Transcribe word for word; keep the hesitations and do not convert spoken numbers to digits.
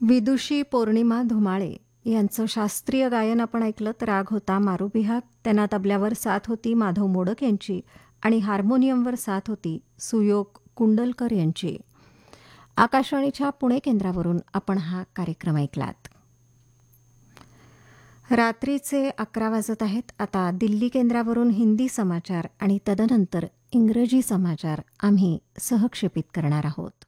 विदुषी पौर्णिमा धुमाळे यांचं शास्त्रीय गायन आपण ऐकलं तर राग होता मारुबिहाग. त्यांना तबल्यावर साथ होती माधव मोडक यांची आणि हार्मोनियमवर साथ होती सुयोग कुंडलकर यांची. आकाशवाणीच्या पुणे केंद्रावरून आपण हा कार्यक्रम ऐकलात. रात्रीचे अकरा वाजत आहेत. आता दिल्ली केंद्रावरून हिंदी समाचार आणि तदनंतर इंग्रजी समाचार आम्ही सहक्षेपित करणार आहोत.